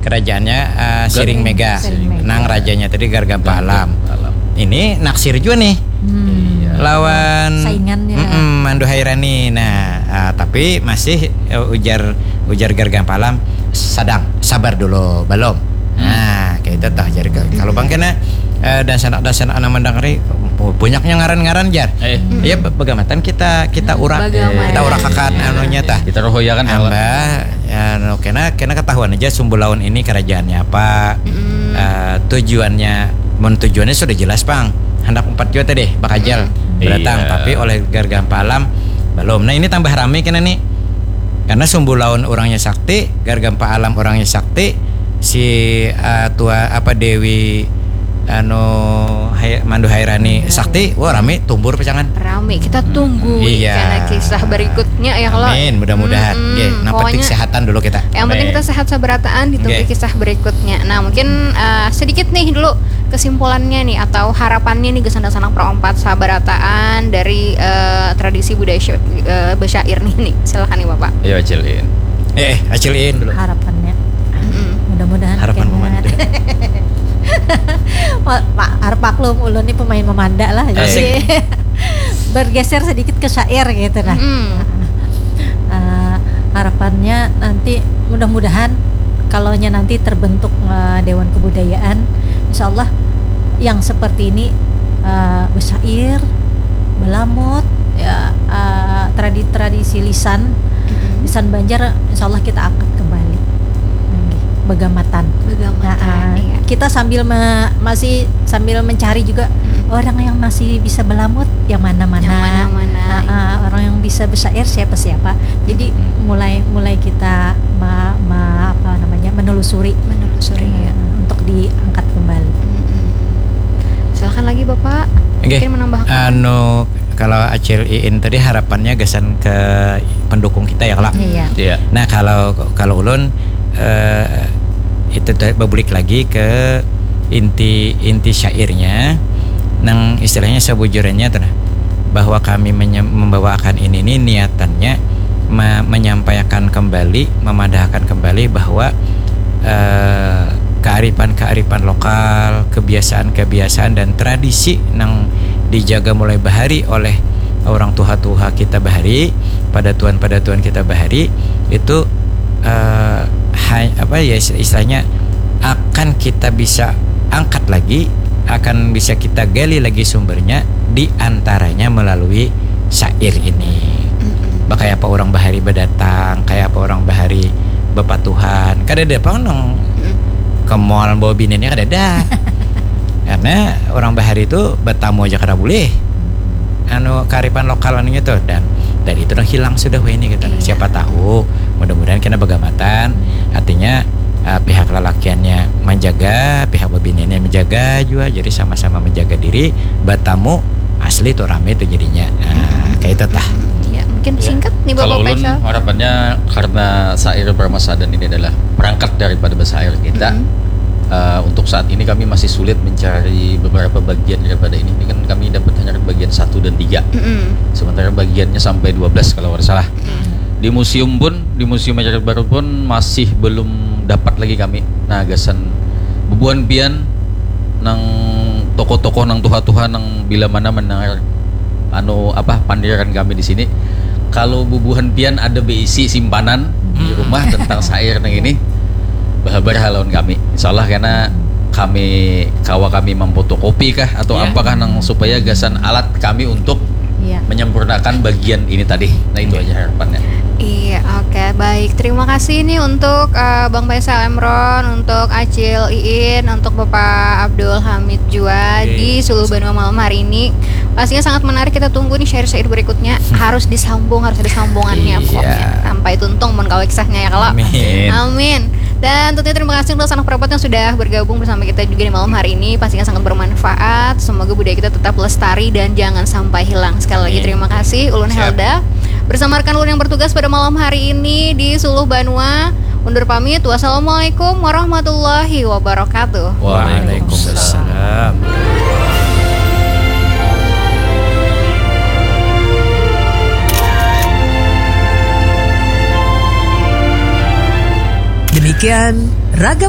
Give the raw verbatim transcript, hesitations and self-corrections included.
kerajaannya uh, Siring Mega. Siring Mega. Nang rajanya tadi Gargampa Alam. Ini naksir juga nih. Hmm. Lawan saingannya mm-mm, Mandu Hairani. Nah, uh, tapi masih uh, ujar ujar Gargampa Alam sadang sabar dulu belum. Nah, kayak itu tah jadi kalau bang kena uh, dan sanak dan sanak anak mendangari banyaknya ngaran-ngaran jar. Eh, ya begamatan kita kita urak Bagaimana? kita urakakan Iya. anunya tah. Kita rohoyakan Amba ya no, kena kena ketahuan aja Sumbulaun ini kerajaannya apa. Mm. Uh, tujuannya mun tujuannya sudah jelas, Bang. Hendak empat juta deh bakajal berdatang, Iya. tapi oleh Gargampa Alam belum. Nah, ini tambah rame kena nih. Karena Sumbulaun orangnya sakti, Gargampa Alam orangnya sakti, si uh, tua apa Dewi anu Hai, Mandu Hairani sakti, wah rame tumbur pecangan. Rame, kita tunggu Iya. karena kisah berikutnya ya kalau. Amin, mudah-mudahan. Mm-mm, Oke, nah penting pokoknya kesehatan dulu kita. yang penting Amin. kita sehat sabarataan, ditunggu Oke. kisah berikutnya. Nah mungkin uh, sedikit nih dulu kesimpulannya nih atau harapannya nih gesan sanang perompat sabarataan dari uh, tradisi budaya sy- uh, besyair nih nih. Silakan nih Bapak. Ayo acilin. Eh, acilin dulu. Mm-mm. Harapannya mudah-mudahan Harapan kena- memanda. Pak Pak harap maklum ulun ini pemain memanda lah Asik. jadi bergeser sedikit ke syair gitu nah. Mm. Uh, harapannya nanti mudah-mudahan kalaunya nanti terbentuk uh, Dewan Kebudayaan, insya Allah yang seperti ini uh, besyair, belamut, ya uh, tradisi lisan lisan Banjar, insya Allah kita angkat kembali. Nggih, Begamatan. Begamatan, Nah, uh, iya. kita sambil me- masih sambil mencari juga Mm. orang yang masih bisa belamut yang mana-mana. Yang mana-mana. Nah, uh, orang yang bisa bersyair siapa-siapa. Jadi mulai mulai kita ma, ma- apa namanya menelusuri Menelusuri ya. uh, untuk diangkat kembali. Mm-mm. Silakan lagi Bapak. Oke. Mungkin menambahkan. Anu kalau Acil Iin tadi harapannya gesan ke pendukung kita ya kalau. Iya. Iya. Nah, kalau kalau ulun eh, itu tadi berbalik lagi ke inti inti syairnya nang istilahnya sebujurnya tuh nah, bahwa kami menye- membawakan ini nih niatannya me- menyampaikan kembali memadahkan kembali bahwa eh, kearifan-kearifan lokal, kebiasaan-kebiasaan dan tradisi nang dijaga mulai bahari oleh orang tua-tua kita bahari, pada tuan-pada tuan kita bahari itu eh, hai- apa ya istilahnya akan kita bisa angkat lagi, akan bisa kita gali lagi sumbernya di antaranya melalui syair ini. Mm-mm. Bah, kayak apa orang bahari berdatang, kayak apa orang bahari Bapak Tuhan. Kada ada apa nong ke mall bawa bininya kada ada. Karena orang bahari itu bertamu aja kada boleh. Anu kearifan lokal anunya tuh dan dari itu udah hilang sudah weh ini gitu. Iya. Siapa tahu mudah-mudahan kena begamatan artinya uh, pihak lelakiannya menjaga, pihak babinnya menjaga juga, jadi sama-sama menjaga diri. Bertamu asli tuh rame tuh jadinya. Nah, kayak itu tah. Ya, mungkin singkat nih Bapak Kalau ulun Faisal. harapannya karena syair Paramasadan ini adalah perangkat daripada bahasa kita. Mm-mm. Uh, untuk saat ini kami masih sulit mencari beberapa bagian daripada ini. Ini kan kami dapat hanya bagian satu dan tiga. Mm-mm. Sementara bagiannya sampai dua belas kalau tidak salah. Di museum pun, di Museum Masyarakat Baru pun masih belum dapat lagi kami. Nah, gasan bubuan pian nang tokoh-tokoh nang tuha-tuha nang bila mana mendengar anu apa pandiran kami di sini. Kalau bubuhan pian ada berisi simpanan di rumah tentang syair nang ini. Bahabar halon kami, insyaallah karena kami kawa kami memfotokopi kah atau Ya. apakah nang supaya gasan alat kami untuk Iya. menyempurnakan bagian ini tadi. Nah itu aja harapannya. Iya, oke, baik. Terima kasih nih untuk uh, Bang Faisal Emron, untuk Acil Iin, untuk Bapak Abdul Hamid Jua Oke. di Suluh Banua malam hari ini. Pastinya sangat menarik, kita tunggu nih syair-syair berikutnya. Harus disambung, harus ada sambungannya Iya. pokoknya. Sampai tuntung mun kalau kisahnya ya kalau. Amin. Amin. Dan tentunya terima kasih untuk sanak perawat yang sudah bergabung bersama kita juga di malam hari ini. Pastinya sangat bermanfaat. Semoga budaya kita tetap lestari dan jangan sampai hilang. Sekali lagi Amin. terima kasih Ulun Siap. Helda bersama rekan Ulun yang bertugas pada malam hari ini di Suluh Banua. Undur pamit. Wassalamualaikum warahmatullahi wabarakatuh. Waalaikumsalam. Demikian Ragam